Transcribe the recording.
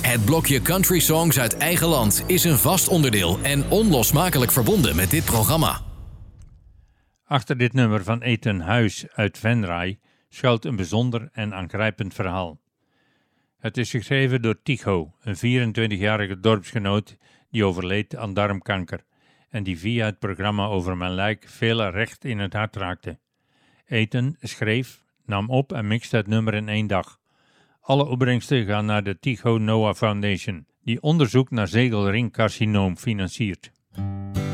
Het blokje Country Songs uit eigen land is een vast onderdeel en onlosmakelijk verbonden met dit programma. Achter dit nummer van Ethan Huis uit Venray schuilt een bijzonder en aangrijpend verhaal. Het is geschreven door Tycho, een 24-jarige dorpsgenoot die overleed aan darmkanker en die via het programma over mijn lijk velen recht in het hart raakte. Ethan schreef, nam op en mixte het nummer in 1 dag. Alle opbrengsten gaan naar de Tycho Noah Foundation, die onderzoek naar zegelringcarcinoom financiert.